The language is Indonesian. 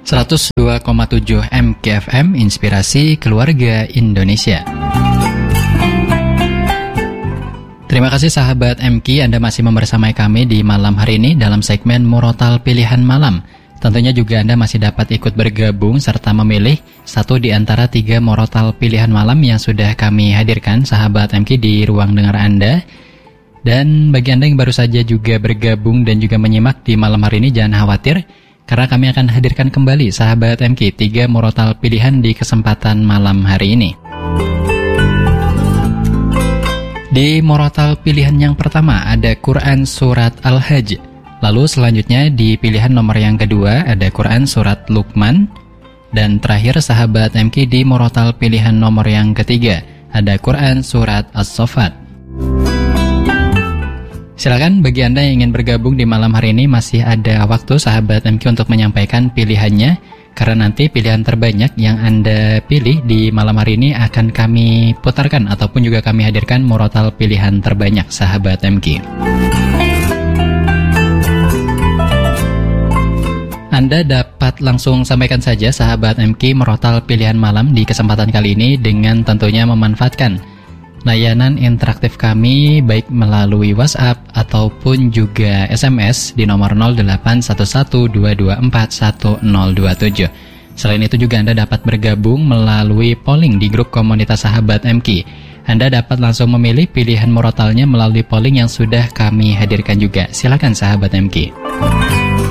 102,7 MKFM Inspirasi Keluarga Indonesia. Terima kasih sahabat MK, Anda masih membersamai kami di malam hari ini dalam segmen Murotal Pilihan Malam. Tentunya juga Anda masih dapat ikut bergabung serta memilih satu di antara 3 Murotal Pilihan Malam yang sudah kami hadirkan sahabat MK di ruang dengar Anda. Dan bagi Anda yang baru saja juga bergabung dan juga menyimak di malam hari ini, jangan khawatir, karena kami akan hadirkan kembali sahabat MK 3 murotal pilihan di kesempatan malam hari ini. Di murotal pilihan yang pertama ada Quran Surat Al-Hajj. Lalu selanjutnya di pilihan nomor yang kedua ada Quran Surat Luqman. Dan terakhir sahabat MK di murotal pilihan nomor yang ketiga ada Quran Surat As-Saffat. Silakan bagi Anda yang ingin bergabung di malam hari ini, masih ada waktu sahabat MK untuk menyampaikan pilihannya, karena nanti pilihan terbanyak yang Anda pilih di malam hari ini akan kami putarkan ataupun juga kami hadirkan murotal pilihan terbanyak sahabat MK. Anda dapat langsung sampaikan saja sahabat MK murotal pilihan malam di kesempatan kali ini dengan tentunya memanfaatkan layanan interaktif kami baik melalui WhatsApp ataupun juga SMS di nomor 081122411027. Selain itu juga Anda dapat bergabung melalui polling di grup komunitas sahabat MK. Anda dapat langsung memilih pilihan murotalnya melalui polling yang sudah kami hadirkan juga. Silakan sahabat MK.